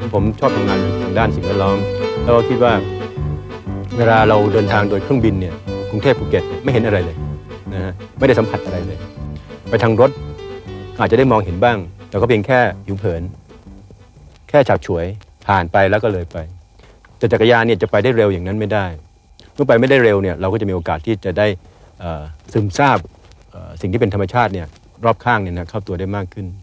ผมชอบทำงานทางด้านสิ่งแวดล้อมแล้วก็คิดว่าเวลาเราเดินทางโดยเครื่องบินเนี่ยกรุงเทพภูเก็ตไม่เห็นอะไรเลยนะฮะไม่ได้สัมผัสอะไรเลยไปทางรถอาจจะได้มองเห็นบ้างแต่ก็เพียงแค่ผิวเผินแค่ฉาบฉวยผ่านไปแล้วก็เลยไปแต่จักรยานเนี่ยจะไปได้เร็วอย่างนั้นไม่ได้เมื่อไปไม่ได้เร็วเนี่ยเราก็จะมีโอกาสที่จะได้ซึมซาบสิ่งที่เป็นธรรมชาติเนี่ยรอบข้างเนี่ยนะเข้าตัวได้มากขึ้น